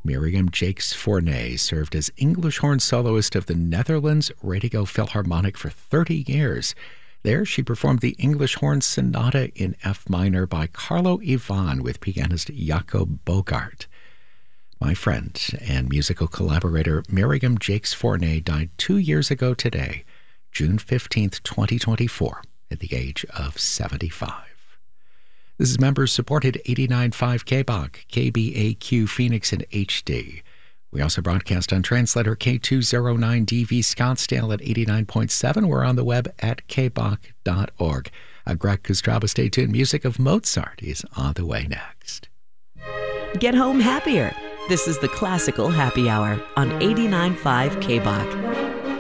Miriam Jakes Fournet served as English horn soloist of the Netherlands Radio Philharmonic for 30 years. There, she performed the English Horn Sonata in F minor by Carlo Ivan with pianist Jacob Bogart. My friend and musical collaborator Miriam Jakes Fournet died 2 years ago today, June 15th, 2024, at the age of 75. This is members-supported 89.5 KBOC, KBAQ Phoenix in HD. We also broadcast on translator K209DV Scottsdale at 89.7. We're on the web at kbok.org. I'm Greg Kostraba. Stay tuned. Music of Mozart is on the way next. Get home happier. This is the Classical Happy Hour on 89.5 KBOC.